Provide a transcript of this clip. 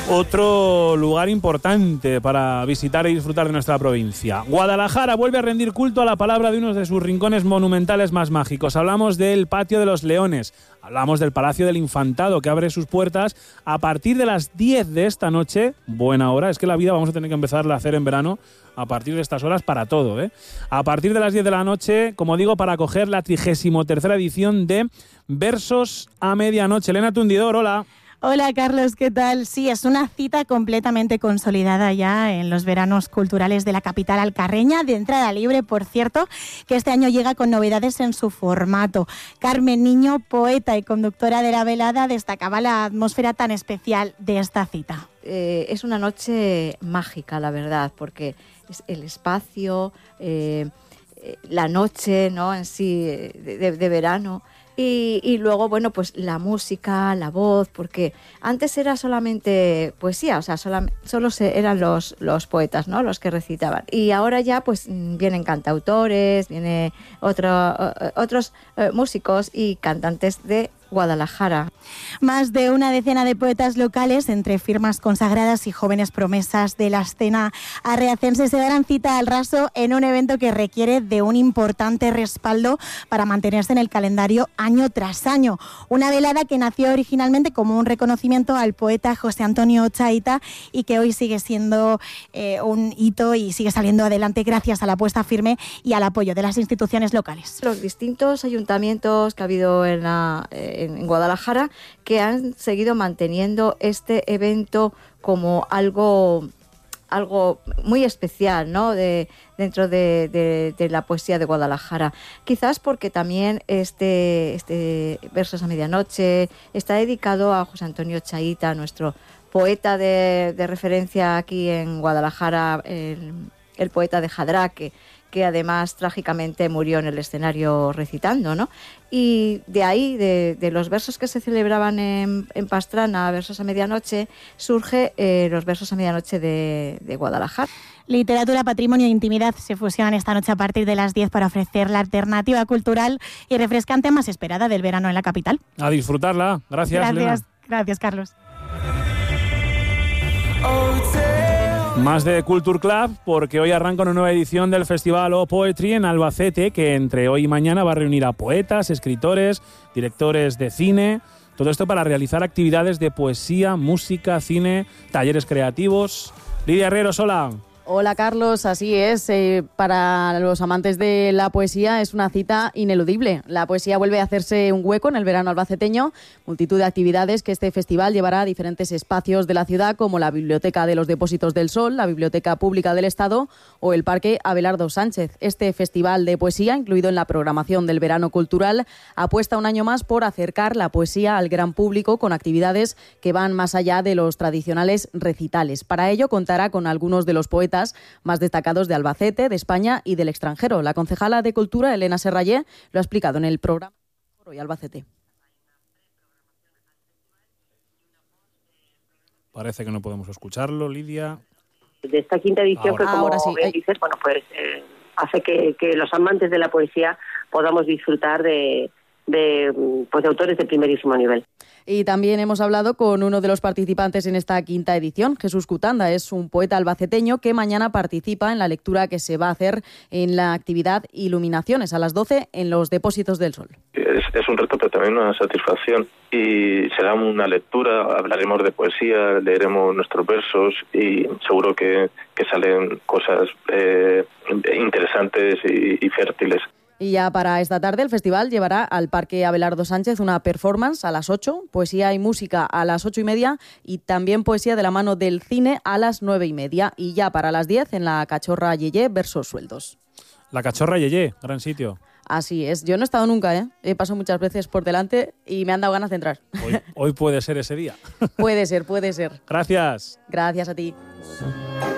Otro lugar importante para visitar y disfrutar de nuestra provincia. Guadalajara vuelve a rendir culto a la palabra de uno de sus rincones monumentales más mágicos. Hablamos del Patio de los Leones, hablamos del Palacio del Infantado, que abre sus puertas a partir de las 10 de esta noche. Buena hora, es que la vida vamos a tener que empezarla a hacer en verano a partir de estas horas para todo, ¿eh? A partir de las 10 de la noche, como digo, para acoger la 33ª edición de Versos a Medianoche. Elena Tundidor, hola. Hola Carlos, ¿qué tal? Sí, es una cita completamente consolidada ya en los veranos culturales de la capital alcarreña, de entrada libre, por cierto, que este año llega con novedades en su formato. Carmen Niño, poeta y conductora de la velada, destacaba la atmósfera tan especial de esta cita. Es una noche mágica, la verdad, porque es el espacio, la noche, ¿no?, en sí de verano. Y luego, bueno, pues la música, la voz, porque antes era solamente poesía, o sea, solo eran los poetas, ¿no?, los que recitaban. Y ahora ya, pues, vienen cantautores, vienen otros músicos y cantantes de Guadalajara. Más de una decena de poetas locales, entre firmas consagradas y jóvenes promesas de la escena arreacense, se darán cita al raso en un evento que requiere de un importante respaldo para mantenerse en el calendario año tras año. Una velada que nació originalmente como un reconocimiento al poeta José Antonio Chaita y que hoy sigue siendo un hito y sigue saliendo adelante gracias a la apuesta firme y al apoyo de las instituciones locales. Los distintos ayuntamientos que ha habido en Guadalajara, que han seguido manteniendo este evento como algo muy especial, ¿no?, dentro de la poesía de Guadalajara. Quizás porque también este Versos a Medianoche está dedicado a José Antonio Chaita, nuestro poeta de referencia aquí en Guadalajara, el poeta de Jadrá, que además trágicamente murió en el escenario recitando, ¿no? Y de ahí, de los versos que se celebraban en Pastrana, Versos a Medianoche, surge los Versos a Medianoche de Guadalajara. Literatura, patrimonio e intimidad se fusionan esta noche a partir de las 10 para ofrecer la alternativa cultural y refrescante más esperada del verano en la capital. A disfrutarla. Gracias, Elena. Gracias, Carlos. Más de Culture Club, porque hoy arranca una nueva edición del Festival O Poetry en Albacete, que entre hoy y mañana va a reunir a poetas, escritores, directores de cine. Todo esto para realizar actividades de poesía, música, cine, talleres creativos. Lidia Herreros, hola. Hola Carlos, así es. Para los amantes de la poesía es una cita ineludible. La poesía vuelve a hacerse un hueco en el verano albaceteño. Multitud de actividades que este festival llevará a diferentes espacios de la ciudad, como la Biblioteca de los Depósitos del Sol, la Biblioteca Pública del Estado o el Parque Abelardo Sánchez. Este festival de poesía, incluido en la programación del verano cultural, apuesta un año más por acercar la poesía al gran público con actividades que van más allá de los tradicionales recitales. Para ello contará con algunos de los poetas más destacados de Albacete, de España y del extranjero. La concejala de Cultura, Elena Serrallé, lo ha explicado en el programa Hoy Albacete. Parece que no podemos escucharlo, Lidia. De esta quinta edición, ahora sí. Dices, bueno, pues hace que los amantes de la poesía podamos disfrutar de autores de primerísimo nivel. Y también hemos hablado con uno de los participantes en esta quinta edición, Jesús Cutanda. Es un poeta albaceteño que mañana participa en la lectura que se va a hacer en la actividad Iluminaciones a las 12 en los Depósitos del Sol. Es un reto, pero también una satisfacción. Y será una lectura, hablaremos de poesía, leeremos nuestros versos y seguro que salen cosas interesantes y fértiles. Y ya para esta tarde el festival llevará al Parque Abelardo Sánchez una performance a las 8, poesía y música a las 8:30 y también poesía de la mano del cine a las 9:30. Y ya para las 10 en la Cachorra Yeye, versos sueltos. La Cachorra Yeye, gran sitio. Así es. Yo no he estado nunca, ¿eh? He pasado muchas veces por delante y me han dado ganas de entrar. Hoy puede ser ese día. Puede ser. Gracias. Gracias a ti.